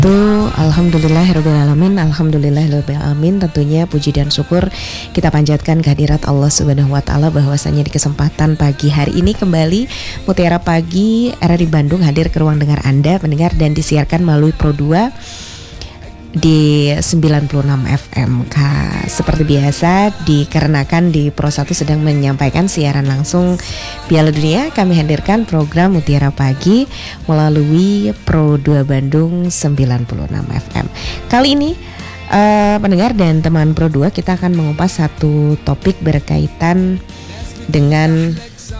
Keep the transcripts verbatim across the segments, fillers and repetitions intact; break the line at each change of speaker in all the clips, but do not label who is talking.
wabarakatuh. Alhamdulillahirrabbilalamin. Alhamdulillahirrabbilalamin. Tentunya puji dan syukur kita panjatkan kehadirat Allah Subhanahu wa Ta'ala, bahwasanya di kesempatan pagi hari ini kembali Mutiara Pagi R R I Bandung hadir ke ruang dengar Anda pendengar, dan disiarkan melalui Pro dua di sembilan puluh enam F M K. Seperti biasa, dikarenakan di Pro satu sedang menyampaikan siaran langsung Piala Dunia, kami hadirkan program Mutiara Pagi melalui Pro dua Bandung sembilan puluh enam F M. Kali ini uh, pendengar dan teman Pro dua, kita akan mengupas satu topik berkaitan dengan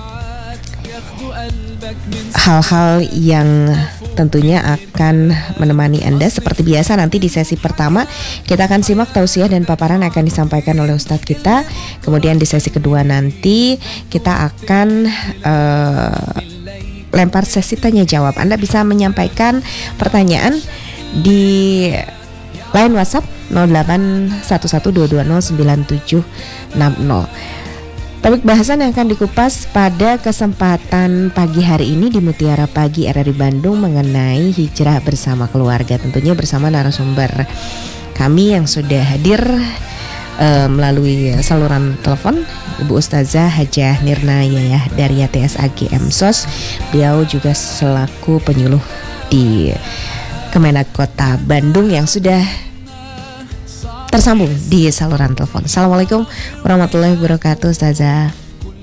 hal-hal yang tentunya akan menemani Anda. Seperti biasa, nanti di sesi pertama kita akan simak tausiah dan paparan akan disampaikan oleh Ustadz kita. Kemudian di sesi kedua nanti kita akan uh, lempar sesi tanya jawab. Anda bisa menyampaikan pertanyaan di line WhatsApp nol delapan satu satu dua dua nol sembilan tujuh enam nol. Topik bahasan yang akan dikupas pada kesempatan pagi hari ini di Mutiara Pagi R R I Bandung mengenai hijrah bersama keluarga. Tentunya bersama narasumber kami yang sudah hadir uh, melalui saluran telepon, Ibu Ustazah Hajah Nirna Yayah dari T S A G M S O S. Beliau juga selaku penyuluh di Kemenak Kota Bandung yang sudah tersambung di saluran telepon. Assalamualaikum warahmatullahi wabarakatuh, Ustazah.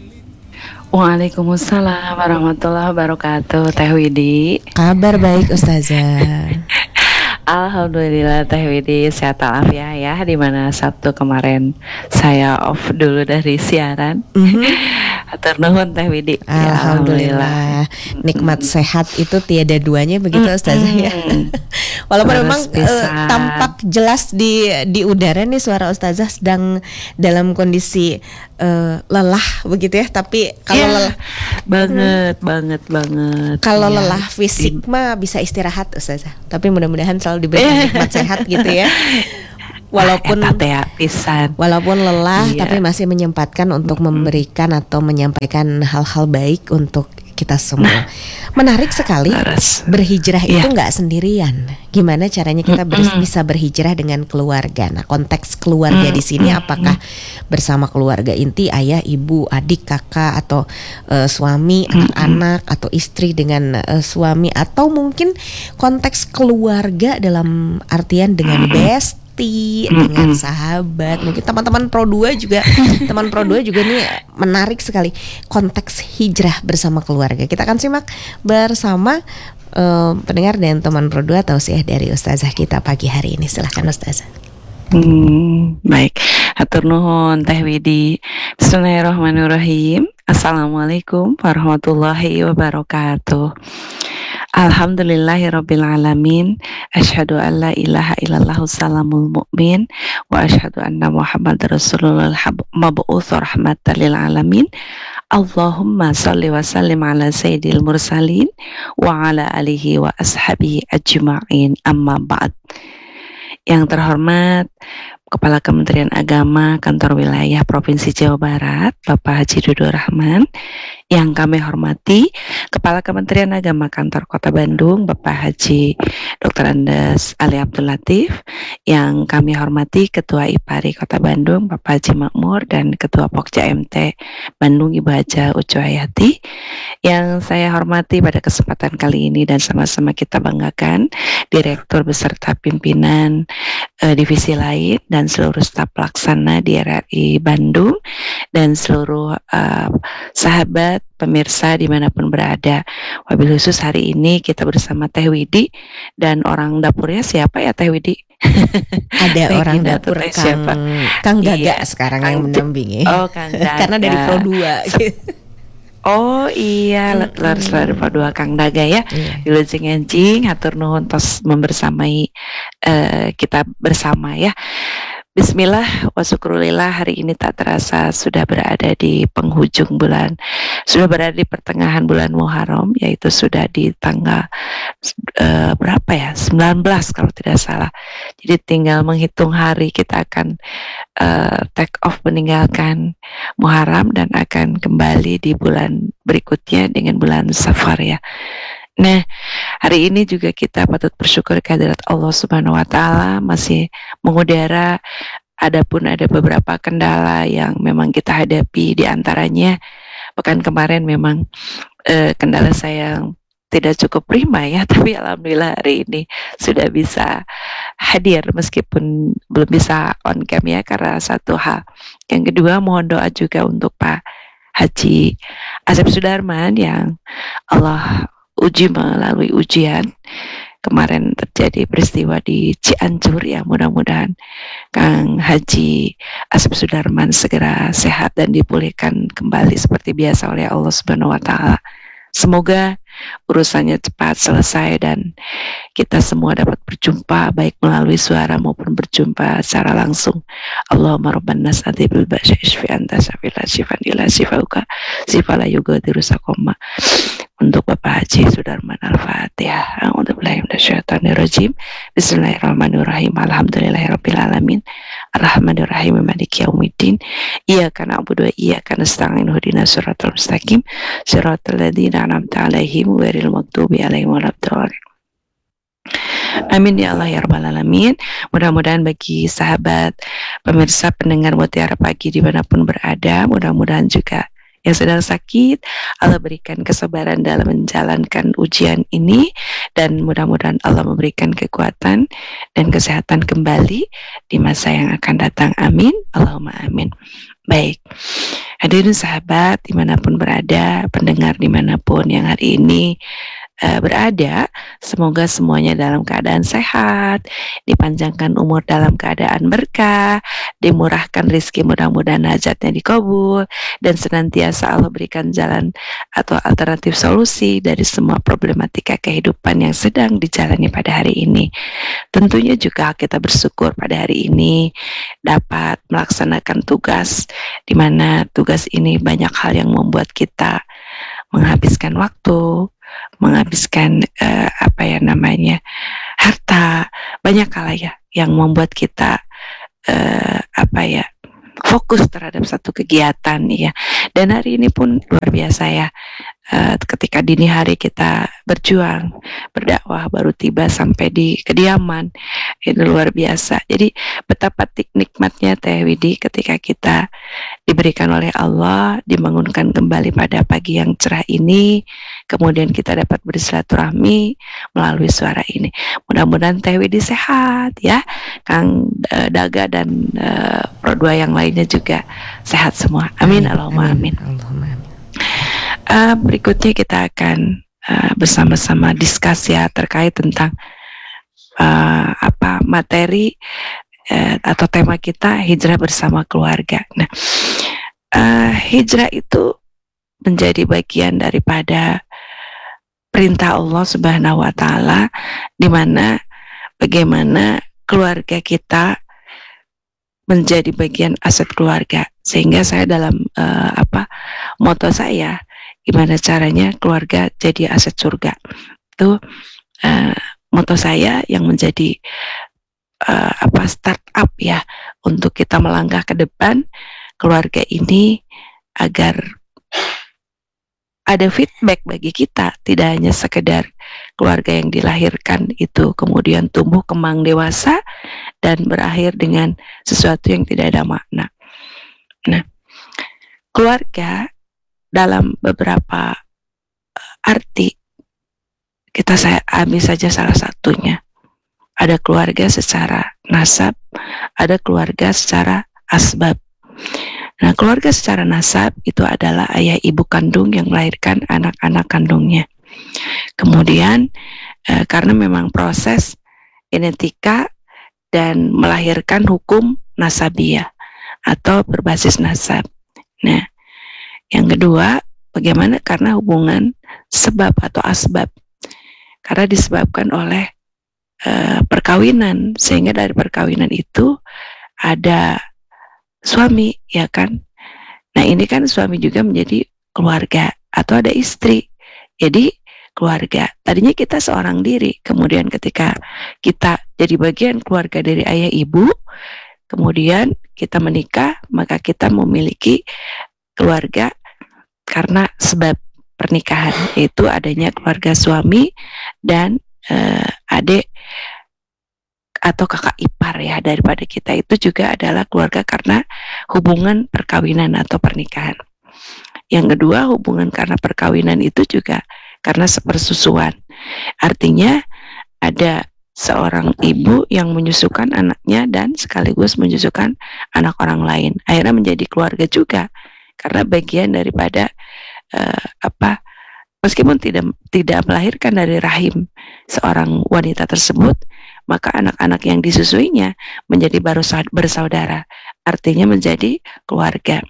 Waalaikumsalam warahmatullahi wabarakatuh, Teh Widi.
Kabar baik, Ustazah.
Alhamdulillah, Teh Widi sehat walafiat ya. Di mana Sabtu kemarin saya off dulu dari siaran. Mm-hmm. Atur nuhun Teh Widi.
Alhamdulillah. Ya, alhamdulillah. Nikmat mm-hmm. sehat itu tiada duanya, begitu, Ustazah ya. Walaupun
Terus
memang uh, tampak jelas di di udara nih suara Ustazah sedang dalam kondisi uh, lelah begitu ya, tapi kalau
ya,
lelah
banget hmm, banget banget.
Kalau
ya,
lelah fisik di... mah bisa istirahat, Ustazah. Tapi mudah-mudahan selalu diberi nikmat sehat gitu ya. Walaupun
ah,
walaupun lelah
iya.
tapi masih menyempatkan untuk mm-hmm. memberikan atau menyampaikan hal-hal baik untuk kita semua. Nah, menarik sekali. Terus. Berhijrah yeah. itu nggak sendirian. Gimana caranya kita ber- mm-hmm. bisa berhijrah dengan keluarga? Nah, konteks keluarga mm-hmm. di sini apakah bersama keluarga inti, ayah, ibu, adik, kakak, atau uh, suami, mm-hmm. anak-anak, atau istri dengan uh, suami, atau mungkin konteks keluarga dalam artian dengan best dengan sahabat. Mungkin teman-teman Pro dua juga teman Pro dua juga nih menarik sekali konteks hijrah bersama keluarga. Kita akan simak bersama uh, pendengar dan teman Pro dua tausiah dari Ustazah kita pagi hari ini. Silahkan, Ustazah.
Hmm, baik. Hatur nuhun Teh Widi. Bismillahirrahmanirrahim. Assalamualaikum warahmatullahi wabarakatuh. Alhamdulillahirabbil alamin. Asyhadu an la ilaha illallah salamul mu'min wa asyhadu anna Muhammadar Rasulullah mab'uts rahmatan lil alamin. Allahumma shalli wa sallim ala sayyidil mursalin wa ala alihi wa ashabihi ajma'in. Amma ba'd. Yang terhormat Kepala Kementerian Agama Kantor Wilayah Provinsi Jawa Barat, Bapak Haji Dudu Rahman. Yang kami hormati Kepala Kementerian Agama Kantor Kota Bandung, Bapak Haji Doktor Andes Ali Abdul Latif. Yang kami hormati Ketua I P A R I Kota Bandung, Bapak Haji Makmur, dan Ketua Pokja M T Bandung, Ibu Haja Ucu Hayati. Yang saya hormati pada kesempatan kali ini dan sama-sama kita banggakan Direktur beserta pimpinan uh, divisi lain dan seluruh staf pelaksana di R R I Bandung dan seluruh uh, sahabat pemirsa dimanapun berada. Wabil khusus hari ini kita bersama Teh Widi, dan orang dapurnya siapa ya Teh Widi?
Ada orang dapur Kang, siapa? Kang Gaga iya, sekarang Kang yang mendampingi.
Oh, Kang Gaga.
Karena dari Pro dua.
Oh iya, mm-hmm. Lari dari Pro dua Kang Daga ya. Yeah. Wilujeng enjing hatur nuhun tos membersamai uh, kita bersama ya. Bismillah wa syukurillah, hari ini tak terasa sudah berada di penghujung bulan, sudah berada di pertengahan bulan Muharram, yaitu sudah di tanggal uh, berapa ya, sembilan belas kalau tidak salah. Jadi tinggal menghitung hari kita akan uh, take off meninggalkan Muharram dan akan kembali di bulan berikutnya dengan bulan Safar ya. Nah, hari ini juga kita patut bersyukur kehadirat Allah Subhanahu wa taala masih mengudara. Adapun ada beberapa kendala yang memang kita hadapi, di antaranya pekan kemarin memang eh, kendala saya yang tidak cukup prima ya, tapi alhamdulillah hari ini sudah bisa hadir meskipun belum bisa on cam ya karena satu hal. Yang kedua, mohon doa juga untuk Pak Haji Asep Sudarman yang Allah uji melalui ujian. Kemarin terjadi peristiwa di Cianjur ya, mudah-mudahan Kang Haji Asep Sudarman segera sehat dan dipulihkan kembali seperti biasa oleh Allah Subhanahu wa taala. Semoga urusannya cepat selesai dan kita semua dapat berjumpa baik melalui suara maupun berjumpa secara langsung. Allahumma rabban nas atibil ba'sya ishfi anta syafila syifan ila syifauka syifala yugadiru sakoma. Untuk Bapak Haji Sudarman Al-Fatihah. A'udzubillahi minasyaitonir rajim. Bismillahirrahmanirrahim. Alhamdulillahirabbil alamin. Arrahmanirrahim. Maliki yaumiddin. Iyyaka na'budu wa iyyaka nasta'in. Ihdinas siratal mustaqim. Siratal ladzina an'amta 'alaihim ghairil maghdubi 'alaihim waladdallin. Amin ya Allah ya rabbal alamin. Mudah-mudahan bagi sahabat pemirsa pendengar Mutiara Pagi dimanapun berada, mudah-mudahan juga yang sedang sakit, Allah berikan kesabaran dalam menjalankan ujian ini, dan mudah-mudahan Allah memberikan kekuatan dan kesehatan kembali di masa yang akan datang. Amin, Allahumma amin. Baik, hadirin sahabat dimanapun berada, pendengar dimanapun yang hari ini Uh, berada, semoga semuanya dalam keadaan sehat, dipanjangkan umur dalam keadaan berkah, dimurahkan rezeki, mudah-mudahan hajatnya dikabul, dan senantiasa Allah berikan jalan atau alternatif solusi dari semua problematika kehidupan yang sedang dijalani pada hari ini. Tentunya juga kita bersyukur pada hari ini dapat melaksanakan tugas, di mana tugas ini banyak hal yang membuat kita menghabiskan waktu, menghabiskan uh, apa ya namanya harta, banyak hal ya yang membuat kita uh, apa ya fokus terhadap satu kegiatan ya. Dan hari ini pun luar biasa ya, uh, ketika dini hari kita berjuang berdakwah baru tiba sampai di kediaman, itu luar biasa. Jadi betapa nikmatnya Teh Widi ketika kita diberikan oleh Allah, dibangunkan kembali pada pagi yang cerah ini, kemudian kita dapat bersilaturahmi melalui suara ini. Mudah-mudahan Teh Widi sehat ya, Kang uh, Daga dan uh, Pro dua yang lainnya juga sehat semua. Amin, amin. Allahumma amin. Allahumma amin. Uh, berikutnya kita akan uh, bersama-sama diskusi ya terkait tentang uh, apa materi uh, atau tema kita, hijrah bersama keluarga. Nah, uh, hijrah itu menjadi bagian daripada perintah Allah Subhanahu wa taala, di mana bagaimana keluarga kita menjadi bagian aset keluarga. Sehingga saya dalam uh, apa moto saya, gimana caranya keluarga jadi aset surga. Itu uh, moto saya yang menjadi uh, apa startup ya untuk kita melangkah ke depan keluarga ini agar ada feedback bagi kita, tidak hanya sekedar keluarga yang dilahirkan itu kemudian tumbuh kembang dewasa dan berakhir dengan sesuatu yang tidak ada makna. Nah, keluarga dalam beberapa arti, kita saya ambil saja salah satunya. Ada keluarga secara nasab, ada keluarga secara asbab. Nah, keluarga secara nasab itu adalah ayah ibu kandung yang melahirkan anak-anak kandungnya. Kemudian eh, karena memang proses genetika dan melahirkan hukum nasabiyah atau berbasis nasab. Nah, yang kedua, bagaimana karena hubungan sebab atau asbab. Karena disebabkan oleh eh, perkawinan, sehingga dari perkawinan itu ada suami, ya kan? Nah, ini kan suami juga menjadi keluarga, atau ada istri, jadi keluarga. Tadinya kita seorang diri, kemudian ketika kita jadi bagian keluarga dari ayah ibu, kemudian kita menikah, maka kita memiliki keluarga karena sebab pernikahan, yaitu adanya keluarga suami dan uh, adik atau kakak ipar ya daripada kita, itu juga adalah keluarga karena hubungan perkawinan atau pernikahan. Yang kedua, hubungan karena perkawinan itu juga karena sepersusuan. Artinya ada seorang ibu yang menyusukan anaknya dan sekaligus menyusukan anak orang lain. Akhirnya menjadi keluarga juga karena bagian daripada uh, apa meskipun tidak tidak melahirkan dari rahim seorang wanita tersebut, maka anak-anak yang disusuinya menjadi baru bersaudara, artinya menjadi keluarga.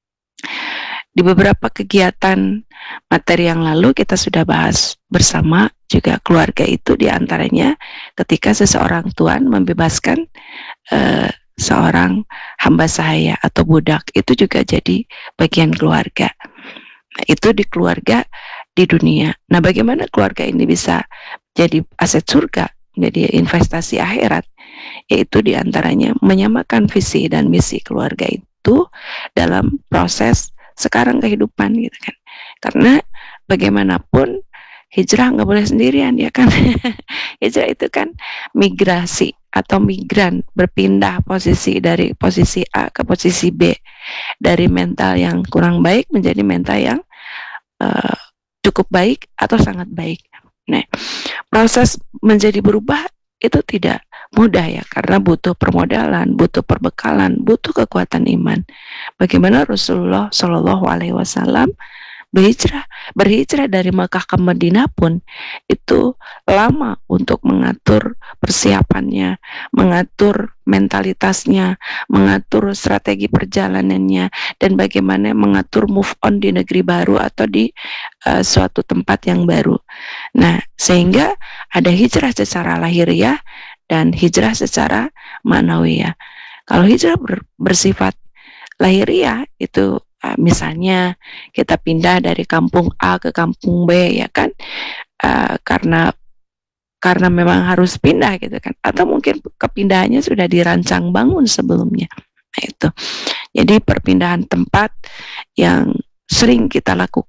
Di beberapa kegiatan materi yang lalu kita sudah bahas bersama juga keluarga itu diantaranya ketika seseorang tuan membebaskan uh, seorang hamba sahaya atau budak, itu juga jadi bagian keluarga. Nah, itu di keluarga di dunia. Nah, bagaimana keluarga ini bisa jadi aset surga, menjadi investasi akhirat? Yaitu diantaranya menyamakan visi dan misi keluarga itu dalam proses sekarang kehidupan gitu kan. Karena bagaimanapun hijrah nggak boleh sendirian ya kan. Hijrah itu kan migrasi atau migran, berpindah posisi dari posisi A ke posisi B, dari mental yang kurang baik menjadi mental yang uh, cukup baik atau sangat baik. Nah, proses menjadi berubah itu tidak mudah ya, karena butuh permodalan, butuh perbekalan, butuh kekuatan iman. Bagaimana Rasulullah Shallallahu Alaihi Wasallam berhijrah, berhijrah dari Mekah ke Madinah pun itu lama untuk mengatur persiapannya, mengatur mentalitasnya, mengatur strategi perjalanannya, dan bagaimana mengatur move on di negeri baru atau di uh, suatu tempat yang baru. Nah, sehingga ada hijrah secara lahiriah dan hijrah secara ma'nawiyah. Kalau hijrah ber, bersifat lahiriah itu uh, misalnya kita pindah dari kampung A ke kampung B ya kan, uh, karena karena memang harus pindah gitu kan, atau mungkin kepindahannya sudah dirancang bangun sebelumnya. Nah, itu jadi perpindahan tempat yang sering kita lakukan